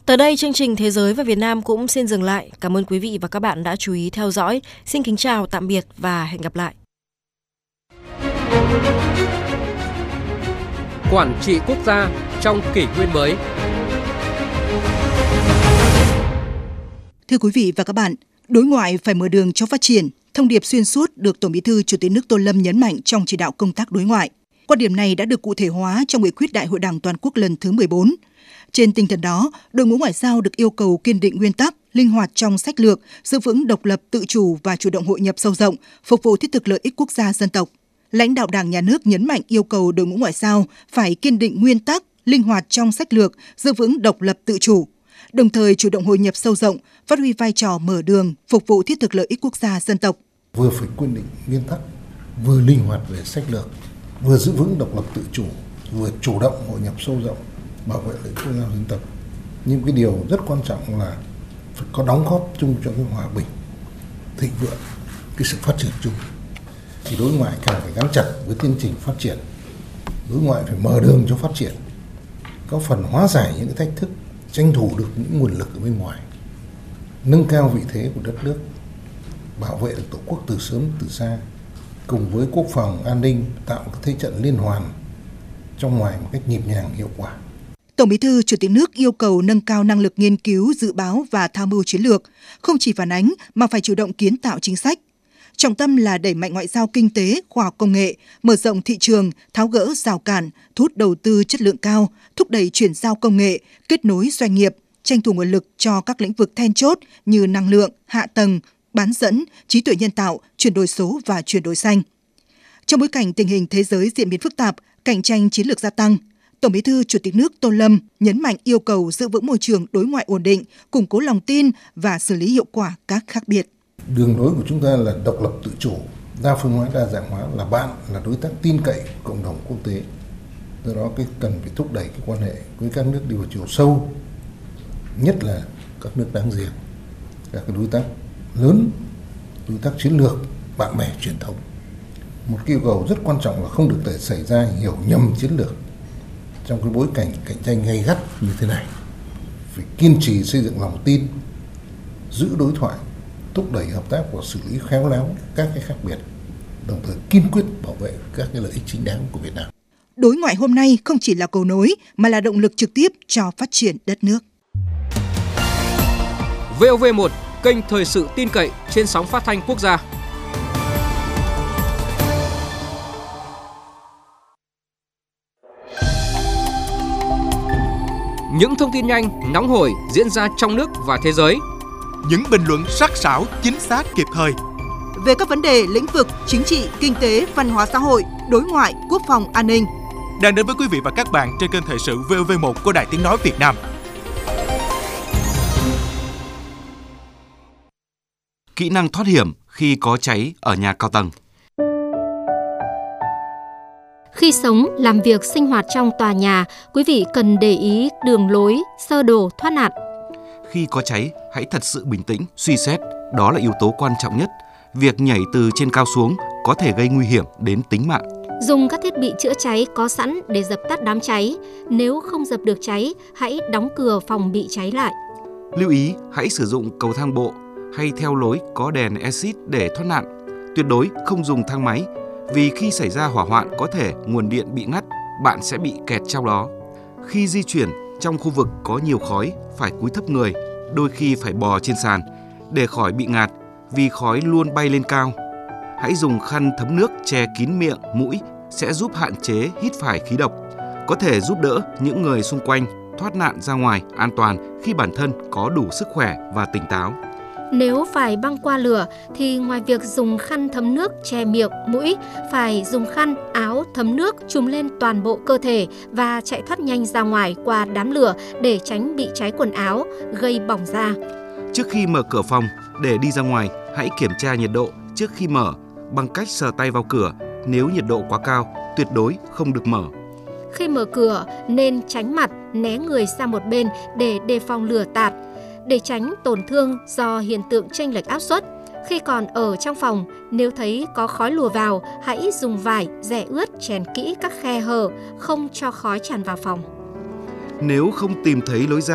Tới đây chương trình Thế giới và Việt Nam cũng xin dừng lại. Cảm ơn quý vị và các bạn đã chú ý theo dõi. Xin kính chào, tạm biệt và hẹn gặp lại. Quản trị quốc gia trong kỷ nguyên mới. Thưa quý vị và các bạn, đối ngoại phải mở đường cho phát triển. Thông điệp xuyên suốt được Tổng Bí thư Chủ tịch nước Tô Lâm nhấn mạnh trong chỉ đạo công tác đối ngoại. Quan điểm này đã được cụ thể hóa trong nghị quyết Đại hội Đảng toàn quốc lần thứ 14. Trên tinh thần đó, đội ngũ ngoại giao được yêu cầu kiên định nguyên tắc, linh hoạt trong sách lược, giữ vững độc lập, tự chủ và chủ động hội nhập sâu rộng, phục vụ thiết thực lợi ích quốc gia dân tộc. Lãnh đạo Đảng, Nhà nước nhấn mạnh yêu cầu đội ngũ ngoại giao phải kiên định nguyên tắc, linh hoạt trong sách lược, giữ vững độc lập, tự chủ, đồng thời chủ động hội nhập sâu rộng, phát huy vai trò mở đường, phục vụ thiết thực lợi ích quốc gia dân tộc. Vừa phải kiên định nguyên tắc, vừa linh hoạt về sách lược, vừa giữ vững độc lập tự chủ, vừa chủ động hội nhập sâu rộng, bảo vệ lợi ích quốc gia dân tộc. Nhưng cái điều rất quan trọng là phải có đóng góp chung cho cái hòa bình, thịnh vượng, cái sự phát triển chung. Thì đối ngoại càng phải gắn chặt với tiến trình phát triển. Đối ngoại phải mở đường cho phát triển, có phần hóa giải những cái thách thức, tranh thủ được những nguồn lực ở bên ngoài, nâng cao vị thế của đất nước, bảo vệ được Tổ quốc từ sớm từ xa, cùng với quốc phòng an ninh tạo cái thế trận liên hoàn trong ngoài một cách nhịp nhàng hiệu quả. Tổng Bí thư Chủ tịch nước yêu cầu nâng cao năng lực nghiên cứu, dự báo và tham mưu chiến lược, không chỉ phản ánh mà phải chủ động kiến tạo chính sách. Trọng tâm là đẩy mạnh ngoại giao kinh tế, khoa học công nghệ, mở rộng thị trường, tháo gỡ rào cản, thu hút đầu tư chất lượng cao, thúc đẩy chuyển giao công nghệ, kết nối doanh nghiệp, tranh thủ nguồn lực cho các lĩnh vực then chốt như năng lượng, hạ tầng, bán dẫn, trí tuệ nhân tạo, chuyển đổi số và chuyển đổi xanh. Trong bối cảnh tình hình thế giới diễn biến phức tạp, cạnh tranh chiến lược gia tăng, Tổng Bí thư Chủ tịch nước Tô Lâm nhấn mạnh yêu cầu giữ vững môi trường đối ngoại ổn định, củng cố lòng tin và xử lý hiệu quả các khác biệt. Đường lối của chúng ta là độc lập tự chủ, đa phương hóa, đa dạng hóa, là bạn, là đối tác tin cậy của cộng đồng quốc tế. Do đó cần phải thúc đẩy cái quan hệ với các nước đi vào chiều sâu, nhất là các nước láng giềng, các cái đối tác lớn, đối tác chiến lược, bạn bè truyền thống. Một yêu cầu rất quan trọng là không được để xảy ra hiểu nhầm chiến lược trong cái bối cảnh cạnh tranh gay gắt như thế này. Phải kiên trì xây dựng lòng tin, giữ đối thoại, thúc đẩy hợp tác và xử lý khéo léo các cái khác biệt, đồng thời kiên quyết bảo vệ các cái lợi ích chính đáng của Việt Nam. Đối ngoại hôm nay không chỉ là cầu nối mà là động lực trực tiếp cho phát triển đất nước. VOV1, kênh thời sự tin cậy trên sóng phát thanh quốc gia. Những thông tin nhanh, nóng hổi diễn ra trong nước và thế giới. Những bình luận sắc sảo, chính xác, kịp thời. Về các vấn đề lĩnh vực chính trị, kinh tế, văn hóa xã hội, đối ngoại, quốc phòng, an ninh. Đang đến với quý vị và các bạn trên kênh thời sự VOV1 của Đài Tiếng nói Việt Nam. Kỹ năng thoát hiểm khi có cháy ở nhà cao tầng. Khi sống, làm việc, sinh hoạt trong tòa nhà, quý vị cần để ý đường lối, sơ đồ thoát nạn. Khi có cháy, hãy thật sự bình tĩnh, suy xét, đó là yếu tố quan trọng nhất. Việc nhảy từ trên cao xuống có thể gây nguy hiểm đến tính mạng. Dùng các thiết bị chữa cháy có sẵn để dập tắt đám cháy. Nếu không dập được cháy, hãy đóng cửa phòng bị cháy lại. Lưu ý, hãy sử dụng cầu thang bộ hay theo lối có đèn exit để thoát nạn. Tuyệt đối không dùng thang máy, vì khi xảy ra hỏa hoạn có thể nguồn điện bị ngắt, bạn sẽ bị kẹt trong đó. Khi di chuyển trong khu vực có nhiều khói, phải cúi thấp người, đôi khi phải bò trên sàn để khỏi bị ngạt, vì khói luôn bay lên cao. Hãy dùng khăn thấm nước che kín miệng, mũi sẽ giúp hạn chế hít phải khí độc, có thể giúp đỡ những người xung quanh thoát nạn ra ngoài an toàn khi bản thân có đủ sức khỏe và tỉnh táo. Nếu phải băng qua lửa thì ngoài việc dùng khăn thấm nước che miệng, mũi, phải dùng khăn, áo thấm nước trùm lên toàn bộ cơ thể và chạy thoát nhanh ra ngoài qua đám lửa để tránh bị cháy quần áo, gây bỏng da. Trước khi mở cửa phòng, để đi ra ngoài, hãy kiểm tra nhiệt độ trước khi mở bằng cách sờ tay vào cửa. Nếu nhiệt độ quá cao, tuyệt đối không được mở. Khi mở cửa nên tránh mặt, né người sang một bên để đề phòng lửa tạt, để tránh tổn thương do hiện tượng chênh lệch áp suất. Khi còn ở trong phòng, nếu thấy có khói lùa vào, hãy dùng vải, rẻ ướt chèn kỹ các khe hở, không cho khói tràn vào phòng. Nếu không tìm thấy lối ra